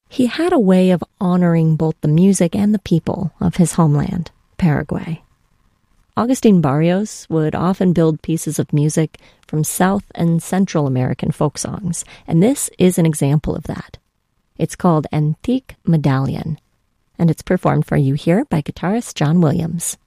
He had a way of honoring both the music and the people of his homeland, Paraguay. Agustin Barrios would often build pieces of music from South and Central American folk songs, and this is an example of that. It's called Antique Medallion, and it's performed for you here by guitarist John Williams.